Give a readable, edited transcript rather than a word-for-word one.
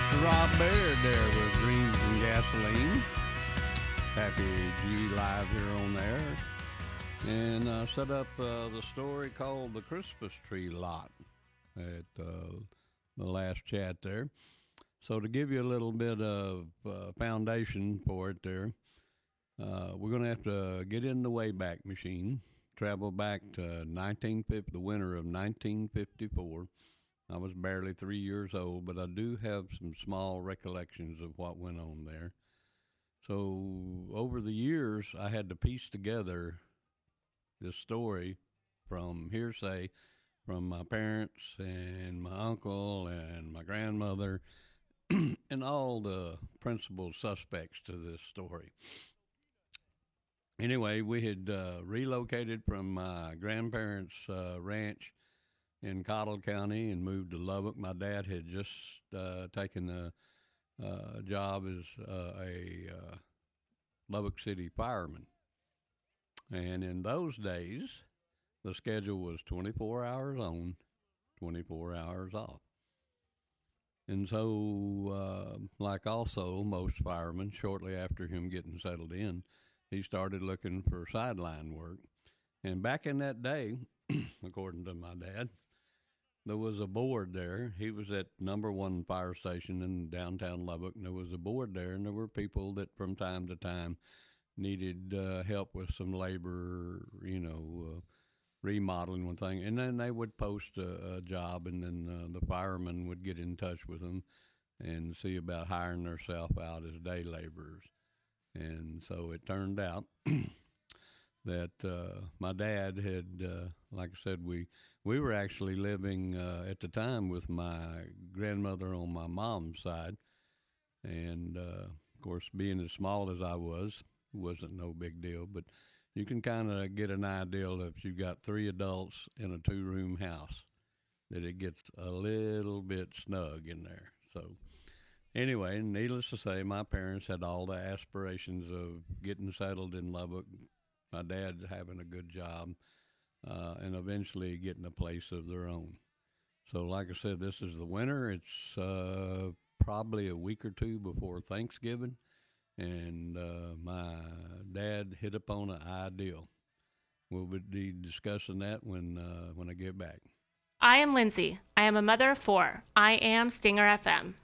Mr. Rob Baird there with Dreams and Gasoline. Happy G Live here on there. And set up the story called The Christmas Tree Lot at the last chat there. So to give you a little bit of foundation for it there, we're going to have to get in the Wayback Machine, travel back to the winter of 1954. I was barely 3 years old, but I do have some small recollections of what went on there. So over the years, I had to piece together this story from hearsay from my parents and my uncle and my grandmother and all the principal suspects to this story. Anyway, we had relocated from my grandparents' ranch in Cottle County and moved to Lubbock. My dad had just taken a job as a Lubbock City fireman. And in those days, the schedule was 24 hours on, 24 hours off. And so, like also most firemen, shortly after him getting settled in, he started looking for sideline work. And back in that day, according to my dad, there was a board there. He was at number 1 fire station in downtown Lubbock, and there was a board there, and there were people that from time to time needed help with some labor, remodeling one thing. And then they would post a job, and then the firemen would get in touch with them and see about hiring themselves out as day laborers. And so it turned out that my dad had, like I said, we were actually living at the time with my grandmother on my mom's side. And, of course, being as small as I was, it wasn't no big deal. But you can kind of get an idea if you've got 3 adults in a 2-room house that it gets a little bit snug in there. So anyway, needless to say, my parents had all the aspirations of getting settled in Lubbock, my dad having a good job, and eventually getting a place of their own. So like I said, this is the winter. It's probably a week or 2 before Thanksgiving, and my dad hit upon an ideal. We'll be discussing that when I get back. I am Lindsay. I am a mother of 4. I am Stinger FM.